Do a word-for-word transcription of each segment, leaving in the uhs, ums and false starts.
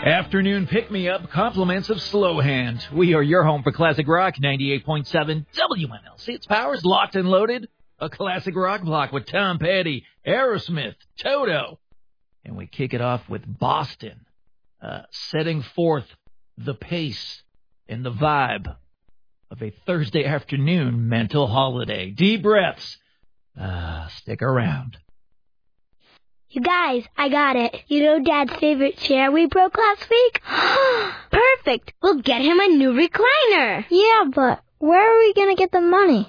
Afternoon pick-me-up, compliments of Slow Hand. We are your home for classic rock, ninety-eight point seven W N L C. It's Powers, locked and loaded. A classic rock block with Tom Petty, Aerosmith, Toto. And we kick it off with Boston, uh, setting forth the pace and the vibe of a Thursday afternoon mental holiday. Deep breaths. Uh, stick around. You guys, I got it. You know Dad's favorite chair we broke last week? Perfect. We'll get him a new recliner. Yeah, but where are we going to get the money?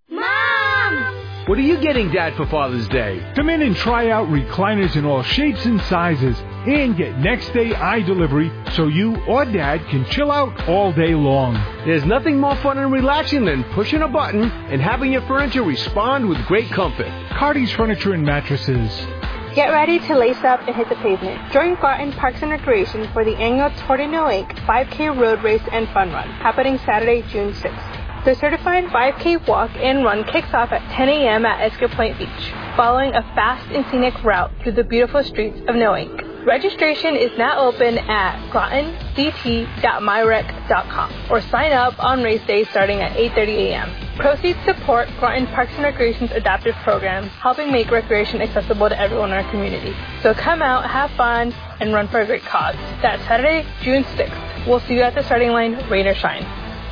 Mom! What are you getting, Dad, for Father's Day? Come in and try out recliners in all shapes and sizes and get next day eye delivery so you or Dad can chill out all day long. There's nothing more fun and relaxing than pushing a button and having your furniture respond with great comfort. Cardi's Furniture and Mattresses. Get ready to lace up and hit the pavement. Join Garten Parks and Recreation for the annual Tour de Noack five K Road Race and Fun Run, happening Saturday, June sixth. The certified five K walk and run kicks off at ten a.m. at Esker Point Beach, following a fast and scenic route through the beautiful streets of Noack. Registration is now open at groton c t dot my rec dot com or sign up on race day starting at eight thirty a.m. Proceeds support Groton Parks and Recreation's adaptive program, helping make recreation accessible to everyone in our community. So come out, have fun, and run for a great cause. That's Saturday, June sixth. We'll see you at the starting line, rain or shine.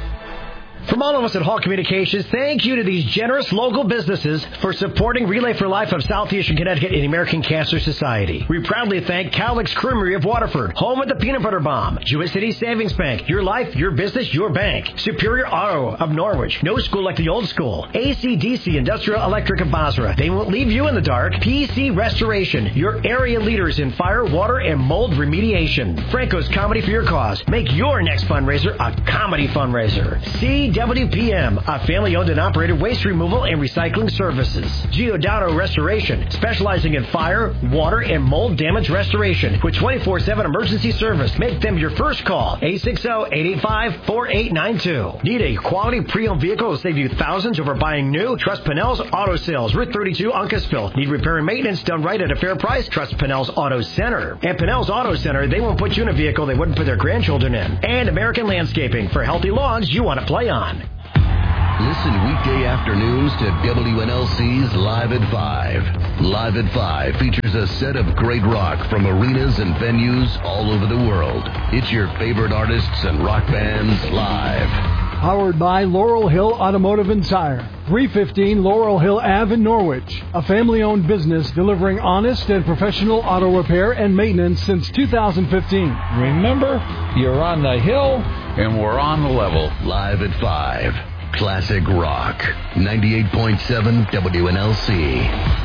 From all of us at Hall Communications, thank you to these generous local businesses for supporting Relay for Life of Southeastern Connecticut and the American Cancer Society. We proudly thank Cowlick's Creamery of Waterford, home of the Peanut Butter Bomb, Jewett City Savings Bank, your life, your business, your bank, Superior Auto of Norwich, no school like the old school, A C D C Industrial Electric of Basra, they won't leave you in the dark, P C Restoration, your area leaders in fire, water, and mold remediation, Franco's Comedy for Your Cause, make your next fundraiser a comedy fundraiser, C W P M, a family-owned and operated waste removal and recycling services. Giordano Restoration, specializing in fire, water, and mold damage restoration with twenty-four seven emergency service. Make them your first call, eight six zero, eight eight five, four eight nine two. Need a quality pre-owned vehicle to save you thousands over buying new? Trust Pinnell's Auto Sales, Route thirty-two, Uncasville. Need repair and maintenance done right at a fair price? Trust Pinnell's Auto Center. At Pinnell's Auto Center, they won't put you in a vehicle they wouldn't put their grandchildren in. And American Landscaping, for healthy lawns you want to play on. Listen weekday afternoons to W N L C's Live at five. Live at five features a set of great rock from arenas and venues all over the world. It's your favorite artists and rock bands live. Powered by Laurel Hill Automotive and Tire, three fifteen Laurel Hill Avenue in Norwich. A family-owned business delivering honest and professional auto repair and maintenance since two thousand fifteen. Remember, you're on the hill and we're on the level. Live at five. Classic Rock. ninety-eight point seven W N L C.